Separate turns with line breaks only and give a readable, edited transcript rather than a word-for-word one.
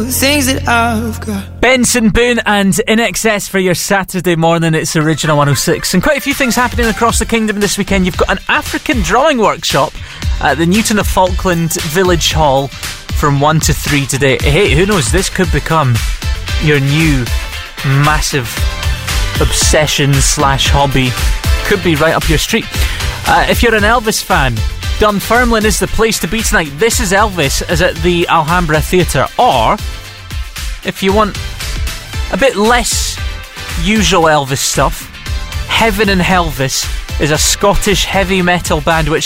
things that I've got.
Benson Boone and In Excess for your Saturday morning. It's Original 106. And quite a few things happening across the kingdom this weekend. You've got an African drawing workshop at the Newton of Falkland Village Hall from 1 to 3 today. Hey, who knows, this could become your new massive obsession / hobby. Could be right up your street. If you're an Elvis fan, Dunfermline is the place to be tonight. This Is Elvis is at the Alhambra Theatre. Or, if you want a bit less usual Elvis stuff, Heaven and Helvis is a Scottish heavy metal band which